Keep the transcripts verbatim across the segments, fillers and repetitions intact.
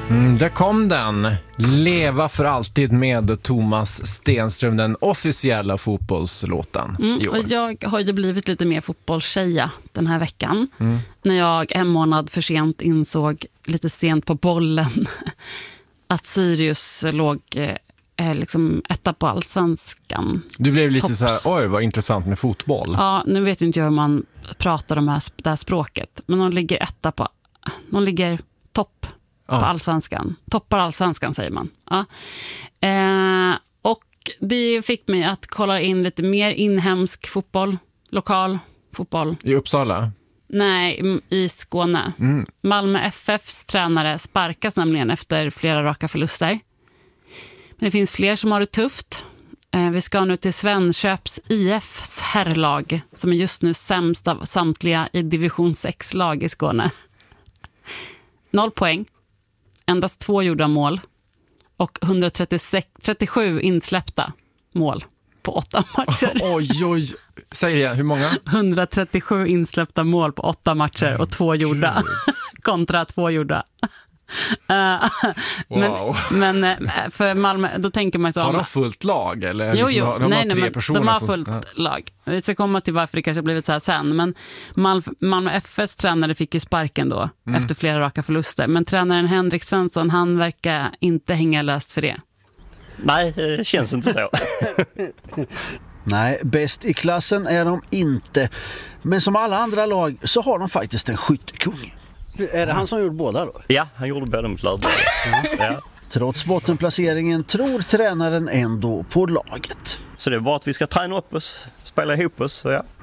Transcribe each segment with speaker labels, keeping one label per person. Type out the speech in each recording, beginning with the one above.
Speaker 1: Mm, där kom den. Leva för alltid med Thomas Stenström, den officiella fotbollslåten
Speaker 2: mm,
Speaker 1: i år.
Speaker 2: Och jag har ju blivit lite mer fotbollstjeja den här veckan. Mm. När jag en månad för sent insåg, lite sent på bollen, att Sirius låg eh, liksom etta på Allsvenskan.
Speaker 1: Du blev lite
Speaker 2: Topps.
Speaker 1: så här, oj vad intressant med fotboll.
Speaker 2: Ja, nu vet inte jag hur man pratar om det här, det här språket. Men de ligger etta på, de ligger topp. På
Speaker 1: Ja.
Speaker 2: Allsvenskan. Toppar Allsvenskan säger man. Ja. Eh, och det fick mig att kolla in lite mer inhemsk fotboll. Lokal fotboll.
Speaker 1: I Uppsala?
Speaker 2: Nej, i Skåne. Mm. Malmö F F:s tränare sparkas nämligen efter flera raka förluster. Men det finns fler som har det tufft. Eh, vi ska nu till Svenköps I F:s herrlag som är just nu sämst av samtliga i division sex-lag i Skåne. Noll poäng. Endast två gjorda mål och etthundratrettiosju insläppta mål på åtta matcher.
Speaker 1: Oj, oj. Säg det, hur många?
Speaker 2: etthundratrettiosju insläppta mål på åtta matcher och två gjorda. Kontra två gjorda. Uh,
Speaker 1: wow.
Speaker 2: men, men för Malmö, då tänker man så om...
Speaker 1: Har de fullt lag? Eller
Speaker 2: Jo,
Speaker 1: liksom,
Speaker 2: jo.
Speaker 1: de
Speaker 2: nej,
Speaker 1: har tre
Speaker 2: nej,
Speaker 1: personer
Speaker 2: de har
Speaker 1: som...
Speaker 2: fullt
Speaker 1: ja.
Speaker 2: lag. Vi ska komma till varför det kanske har blivit så här sen. Men Mal- Malmö F F:s tränare fick ju sparken då, mm. efter flera raka förluster. Men tränaren Henrik Svensson, han verkar inte hänga löst för det.
Speaker 3: Nej, det känns inte så.
Speaker 4: Nej, bäst i klassen är de inte. Men som alla andra lag så har de faktiskt en skyttekung.
Speaker 5: Är det han som gjorde båda då?
Speaker 3: Ja, han gjorde båda mot Lördag. Ja.
Speaker 4: Trots bottenplaceringen tror tränaren ändå på laget.
Speaker 3: Så det är bara att vi ska träna upp oss, spela ihop oss. Så ja.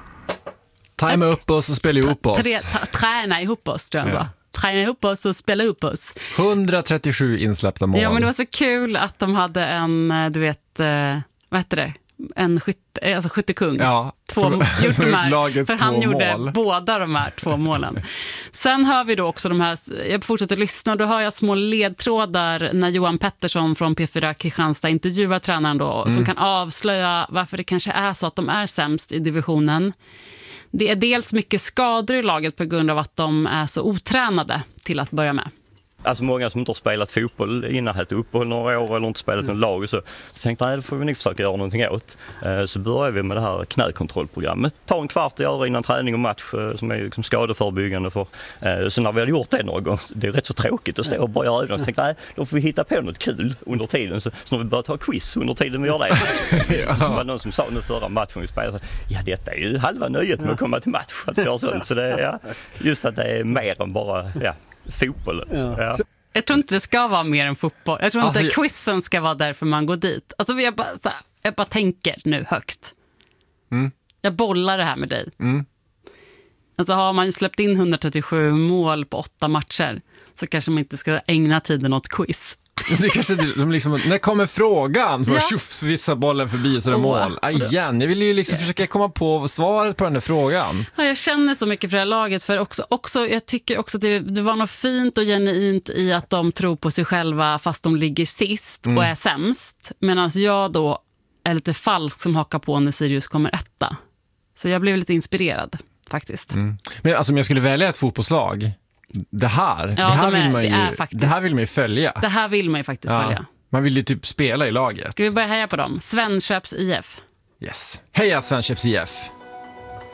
Speaker 1: Tajma upp oss och spela ihop oss.
Speaker 2: Tre, tra, träna ihop oss, tror jag. Ja. Träna ihop oss och spela ihop oss.
Speaker 1: etthundratrettiosju insläppta mål.
Speaker 2: Ja, men det var så kul att de hade en, du vet, vad heter det? En skytte, alltså skyttekung.
Speaker 1: Ja,
Speaker 2: två,
Speaker 1: som,
Speaker 2: gjort
Speaker 1: som
Speaker 2: de här, för han
Speaker 1: två
Speaker 2: gjorde
Speaker 1: mål.
Speaker 2: båda de här två målen. Sen hör vi då också de här, jag fortsätter lyssna och då hör jag små ledtrådar när Johan Pettersson från P fyra Kristianstad intervjuar tränaren då, mm. som kan avslöja varför det kanske är så att de är sämst i divisionen. Det är dels mycket skador i laget på grund av att de är så otränade till att börja med.
Speaker 3: Alltså många som inte har spelat fotboll innan hade uppehåll några år eller inte spelat någon lag och så, så tänkte jag, det får vi nog försöka göra någonting åt. Så började vi med det här knäkontrollprogrammet. Ta en kvart att göra innan träning och match som är liksom skadeförebyggande. För. Så när vi hade gjort det någon gång, det är rätt så tråkigt att stå och bara göra övningar. Så tänkte jag, då får vi hitta på något kul under tiden. Så, så när vi började ta quiz under tiden vi gör det. Ja. Så var det någon som sa nu förra matchen vi spelade, ja detta är ju halva nöjet med att komma till match. Att göra sånt. Så det är ja, just att det är mer än bara ja, fotboll. Ja. Ja.
Speaker 2: Jag tror inte det ska vara mer än fotboll. Jag tror
Speaker 1: alltså,
Speaker 2: inte quizen ska vara därför man går dit. Alltså jag bara, så här, jag bara tänker nu högt.
Speaker 1: Mm.
Speaker 2: Jag bollar det här med dig.
Speaker 1: Mm.
Speaker 2: Alltså har man släppt in etthundratrettiosju mål på åtta matcher så kanske man inte ska ägna tiden åt quiz.
Speaker 1: Det kanske de liksom, när kommer frågan? Så
Speaker 2: ja.
Speaker 1: Tjuff, vissa bollen förbi så är det
Speaker 2: oh,
Speaker 1: mål. Aj, igen, jag vill ju liksom yeah. försöka komma på svaret på den där frågan.
Speaker 2: Ja, jag känner så mycket för det här laget. För också, också, jag tycker också att det, det var något fint och genuint i att de tror på sig själva fast de ligger sist mm. och är sämst. Medan jag då är lite falsk som hakar på när Sirius kommer etta. Så jag blev lite inspirerad faktiskt.
Speaker 1: Mm. Men alltså om jag skulle välja ett fotbollslag, det här,
Speaker 2: ja,
Speaker 1: det, här
Speaker 2: de är,
Speaker 1: vill man ju,
Speaker 2: det, är faktiskt,
Speaker 1: det här vill man ju följa.
Speaker 2: Det här vill man ju faktiskt
Speaker 1: ja.
Speaker 2: följa.
Speaker 1: Man vill ju typ spela i laget.
Speaker 2: Ska vi börja heja på dem? Svenköps I F.
Speaker 1: Yes. Heja Svenköps I F.